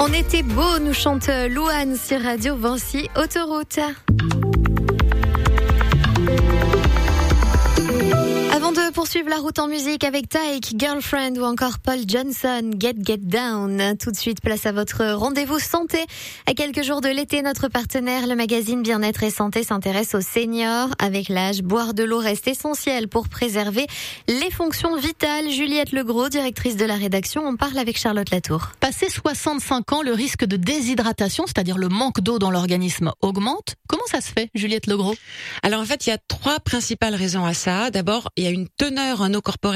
On était beau, nous chante Louane sur Radio Vancy Autoroute. Avant de poursuivre la route en musique avec Tyke, Girlfriend ou encore Paul Johnson, Get Down. Tout de suite, place à votre rendez-vous santé. À quelques jours de l'été, notre partenaire, le magazine Bien-être et Santé, s'intéresse aux seniors. Avec l'âge, boire de l'eau reste essentiel pour préserver les fonctions vitales. Juliette Legros, directrice de la rédaction, on parle avec Charlotte Latour. Passé 65 ans, le risque de déshydratation, c'est-à-dire le manque d'eau dans l'organisme, augmente. Comment ça se fait, Juliette Legros ? Alors en fait, il y a 3 principales raisons à ça. D'abord, il y a une teneur en eau corporelle